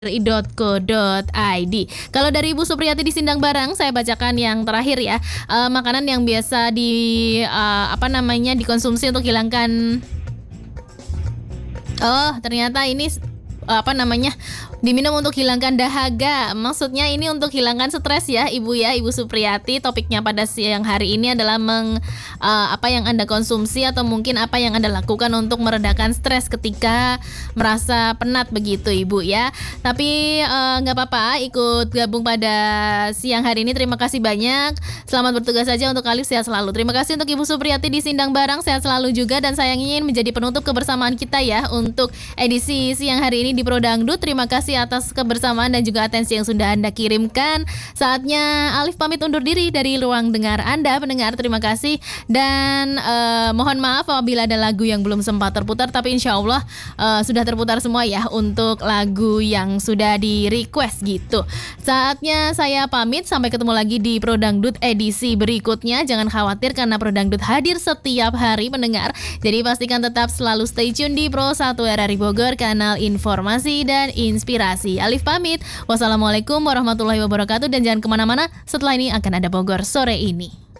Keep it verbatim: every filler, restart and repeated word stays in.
r i dot co dot i d. Kalau dari Ibu Supriyati di Sindang Barang, saya bacakan yang terakhir ya. Uh, makanan yang biasa di uh, apa namanya dikonsumsi untuk hilangkan. Oh, ternyata ini apa namanya diminum untuk hilangkan dahaga. Maksudnya ini untuk hilangkan stres ya Ibu ya, Ibu Supriyati. Topiknya pada siang hari ini adalah meng, uh, apa yang Anda konsumsi atau mungkin apa yang Anda lakukan untuk meredakan stres ketika merasa penat begitu Ibu ya. Tapi nggak uh, apa-apa ikut gabung pada siang hari ini. Terima kasih banyak. Selamat bertugas saja untuk Alif, sehat selalu. Terima kasih untuk Ibu Supriyati di Sindang Barang, sehat selalu juga. Dan saya ingin menjadi penutup kebersamaan kita ya untuk edisi siang hari ini di Pro Dangdut. Terima kasih atas kebersamaan dan juga atensi yang sudah Anda kirimkan. Saatnya Alif pamit undur diri dari ruang dengar Anda pendengar. Terima kasih dan uh, mohon maaf apabila ada lagu yang belum sempat terputar, tapi insya Allah uh, sudah terputar semua ya untuk lagu yang sudah di request gitu. Saatnya saya pamit, sampai ketemu lagi di Pro Dangdut edisi berikutnya. Jangan khawatir karena Pro Dangdut hadir setiap hari pendengar. Jadi pastikan tetap selalu stay tune di Pro satu R R I Bogor, kanal informasi dan inspirasi. Alif pamit. Wassalamualaikum warahmatullahi wabarakatuh dan jangan kemana-mana. Setelah ini akan ada Bogor sore ini.